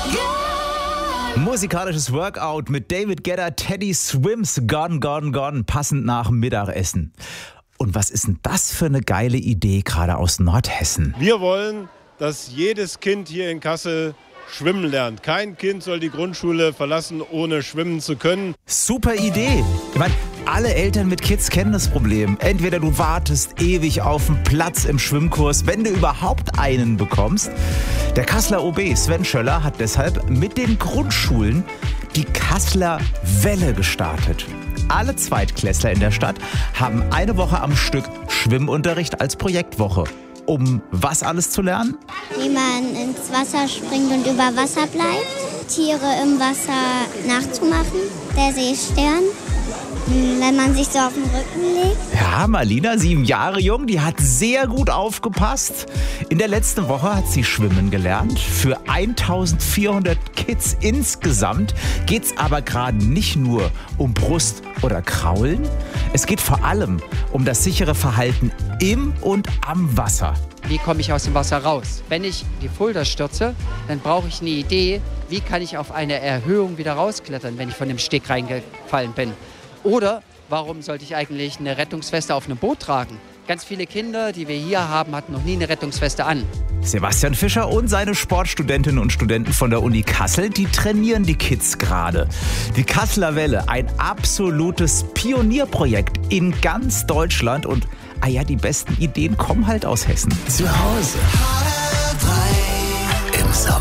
Musikalisches Workout mit David Guetta, Teddy Swims, Gone, Gone, Gone, passend nach Mittagessen. Und was ist denn das für eine geile Idee, gerade aus Nordhessen? Wir wollen, dass jedes Kind hier in Kassel schwimmen lernt. Kein Kind soll die Grundschule verlassen, ohne schwimmen zu können. Super Idee. Ich meine, alle Eltern mit Kids kennen das Problem. Entweder du wartest ewig auf einen Platz im Schwimmkurs, wenn du überhaupt einen bekommst. Der Kasseler OB Sven Schöller hat deshalb mit den Grundschulen die Kasseler Welle gestartet. Alle Zweitklässler in der Stadt haben eine Woche am Stück Schwimmunterricht als Projektwoche. Um was alles zu lernen? Wie man ins Wasser springt und über Wasser bleibt. Tiere im Wasser nachzumachen. Der Seestern. Wenn man sich so auf den Rücken legt. Ja, Marlina, 7 Jahre jung, die hat sehr gut aufgepasst. In der letzten Woche hat sie schwimmen gelernt. Für 1400 Kids insgesamt geht es aber gerade nicht nur um Brust oder Kraulen. Es geht vor allem um das sichere Verhalten im und am Wasser. Wie komme ich aus dem Wasser raus? Wenn ich die Fulda stürze, dann brauche ich eine Idee, wie kann ich auf eine Erhöhung wieder rausklettern, wenn ich von dem Steg reingefallen bin. Oder warum sollte ich eigentlich eine Rettungsweste auf einem Boot tragen? Ganz viele Kinder, die wir hier haben, hatten noch nie eine Rettungsweste an. Sebastian Fischer und seine Sportstudentinnen und Studenten von der Uni Kassel, die trainieren die Kids gerade. Die Kasseler Welle, ein absolutes Pionierprojekt in ganz Deutschland. Und die besten Ideen kommen halt aus Hessen. Zu Hause.